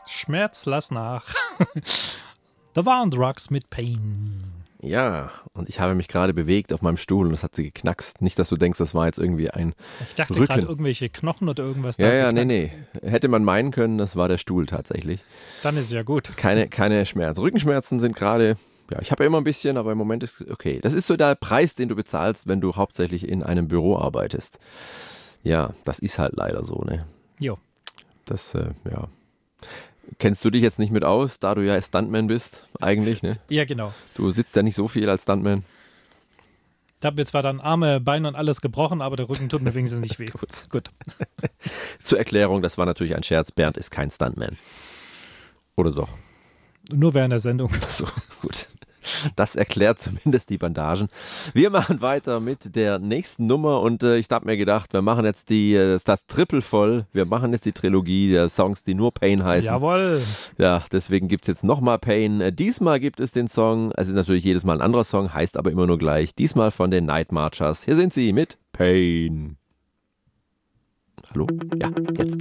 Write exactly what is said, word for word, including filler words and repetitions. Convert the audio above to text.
Schmerz, lass nach. The War on Drugs mit Pain. Ja, und ich habe mich gerade bewegt auf meinem Stuhl und es hat sie geknackst. Nicht, dass du denkst, das war jetzt irgendwie ein Ich dachte Rücken. gerade irgendwelche Knochen oder irgendwas Ja, da ja, nee, geknackst. nee. Hätte man meinen können, das war der Stuhl tatsächlich. Dann ist ja gut. Keine, keine Schmerzen. Rückenschmerzen sind gerade, ja, ich habe ja immer ein bisschen, aber im Moment ist okay. Das ist so der Preis, den du bezahlst, wenn du hauptsächlich in einem Büro arbeitest. Ja, das ist halt leider so, ne? Jo. Das, äh, ja. Kennst du dich jetzt nicht mit aus, da du ja Stuntman bist, eigentlich, ne? Ja, genau. Du sitzt ja nicht so viel als Stuntman. Ich habe mir zwar dann Arme, Beine und alles gebrochen, aber der Rücken tut mir wenigstens nicht weh. Gut. Gut. Zur Erklärung, das war natürlich ein Scherz. Bernd ist kein Stuntman. Oder doch? Nur während der Sendung. So, gut. Das erklärt zumindest die Bandagen. Wir machen weiter mit der nächsten Nummer und äh, ich habe mir gedacht, wir machen jetzt die, äh, das Triple voll. Wir machen jetzt die Trilogie der Songs, die nur Pain heißen. Jawohl. Ja, deswegen gibt es jetzt nochmal Pain. Äh, diesmal gibt es den Song, es ist natürlich jedes Mal ein anderer Song, heißt aber immer nur gleich. Diesmal von den Night Marchers. Hier sind sie mit Pain. Hallo? Ja, jetzt.